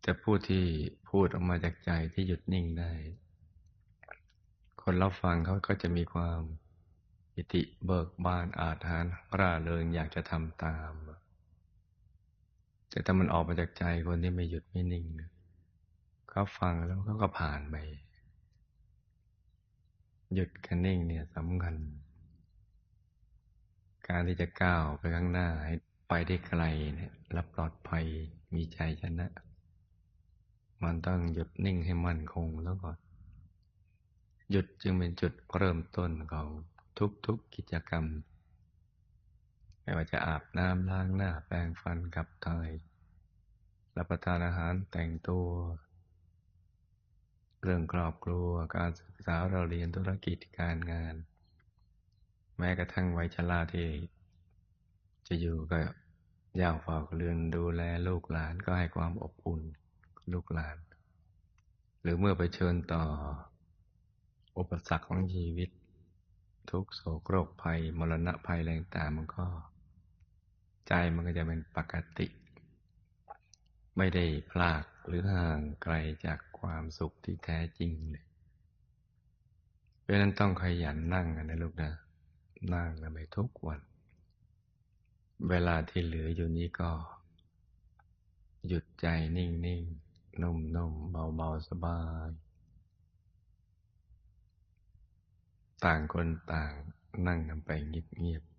แต่ผู้ที่พูดออกมาจากใจที่หยุดนิ่งได้ คนรับฟังเขาก็จะมีความปิติเบิกบานอาถรรพ์ร่าเริงอยากจะทำตาม แต่ถ้ามันออกมาจากใจคนที่ไม่หยุดไม่นิ่งเขาฟังแล้วเขาก็ผ่านไปหยุดกับนิ่งเนี่ยสำคัญการที่จะก้าวไปข้างหน้าให้ไปได้ไกลเนี่ยและปลอดภัยมีใจชนะมันต้องหยุดนิ่งให้มั่นคงแล้วก่อนหยุดจึงเป็นจุดเริ่มต้นของทุกกิจกรรมไม่ว่าจะอาบน้ำล้างหน้าแปรงฟันขับถ่ายรับประทานอาหารแต่งตัวเรื่องครอบครัวการศึกษาเราเรียนธุรกิจการงานแม้กระทั่งวัยชราที่จะอยู่กับย่าเฝ้าเรือนดูแลลูกหลานก็ให้ความอบอุ่นลูกหลานหรือเมื่อไปเผชิญต่ออุปสรรคของชีวิตทุกโศกโรคภัยมรณะภัยอะไรต่างๆมันก็ใจมันก็จะเป็นปกติไม่ได้พลากหรือห่างไกลจากความสุขที่แท้จริงเลยเพราะฉะนั้นต้องขยันนั่งกันนะลูกนะนั่งกันไปทุกวันเวลาที่เหลืออยู่นี้ก็หยุดใจนิ่งๆนุ่มๆเบาๆสบายต่างคนต่างนั่งกันไปเงียบ